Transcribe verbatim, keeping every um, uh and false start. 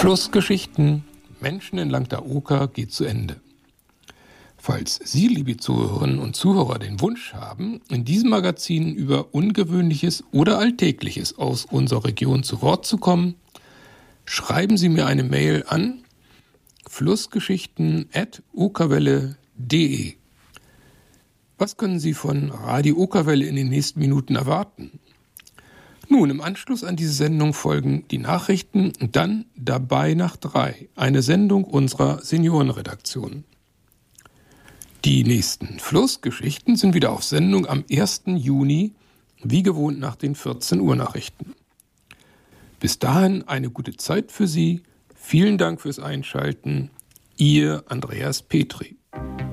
Flussgeschichten Menschen in Langda-Oker geht zu Ende. Falls Sie, liebe Zuhörerinnen und Zuhörer, den Wunsch haben, in diesem Magazin über Ungewöhnliches oder Alltägliches aus unserer Region zu Wort zu kommen, schreiben Sie mir eine Mail an flussgeschichten at okerwelle punkt de. Was können Sie von Radio Okerwelle in den nächsten Minuten erwarten? Nun, im Anschluss an diese Sendung folgen die Nachrichten und dann Dabei nach drei, eine Sendung unserer Seniorenredaktion. Die nächsten Flussgeschichten sind wieder auf Sendung am ersten Juni, wie gewohnt nach den vierzehn Uhr Nachrichten. Bis dahin eine gute Zeit für Sie. Vielen Dank fürs Einschalten. Ihr Andreas Petri.